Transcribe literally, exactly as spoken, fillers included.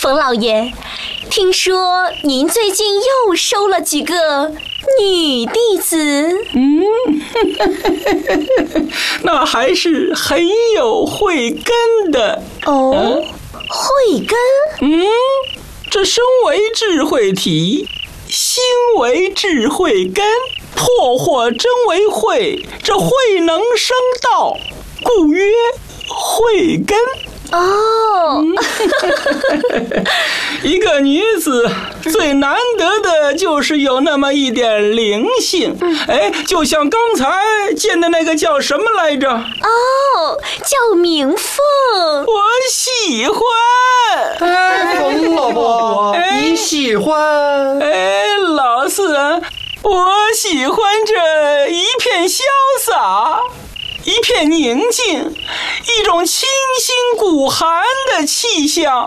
冯老爷，听说您最近又收了几个女弟子？ 嗯，那还是很有慧根的。 哦，嗯、慧根？ 嗯，这身为智慧体，心为智慧根，破惑真为慧，这慧能生道，故曰慧根。 哦， 一个女子最难得的就是有那么一点灵性。哎，就像刚才见的那个叫什么来着？ 哦，叫明凤。 我喜欢。 哎，冯老伯，哎、你喜欢？ 哎，老四，我喜欢这一片潇洒，一片宁静，一种清新古寒的气象，